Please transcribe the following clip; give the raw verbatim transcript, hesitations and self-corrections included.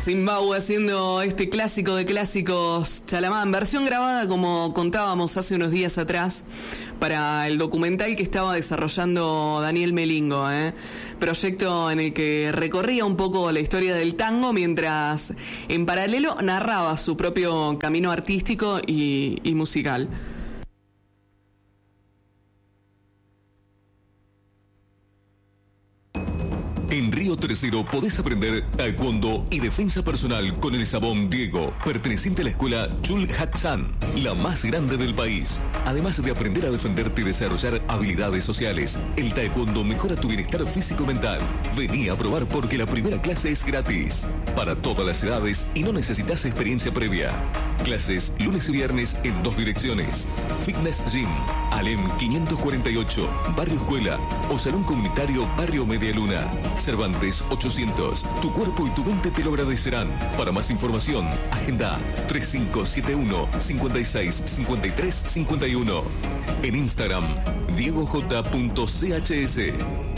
Zimbabue haciendo este clásico de clásicos, Chalamán, versión grabada como contábamos hace unos días atrás para el documental que estaba desarrollando Daniel Melingo, ¿eh? Proyecto en el que recorría un poco la historia del tango mientras en paralelo narraba su propio camino artístico y, y musical. En Río Tercero podés aprender taekwondo y defensa personal con el Sabón Diego, perteneciente a la escuela Chul Hatsan, la más grande del país. Además de aprender a defenderte y desarrollar habilidades sociales, el taekwondo mejora tu bienestar físico-mental. Vení a probar porque la primera clase es gratis, para todas las edades y no necesitas experiencia previa. Clases lunes y viernes en dos direcciones: Fitness Gym, Alem quinientos cuarenta y ocho, Barrio Escuela, o Salón Comunitario Barrio Media Luna, Cervantes ochocientos. Tu cuerpo y tu mente te lo agradecerán. Para más información, agenda tres cinco siete uno, cinco seis cinco tres cinco uno. En Instagram, diego j punto c h s.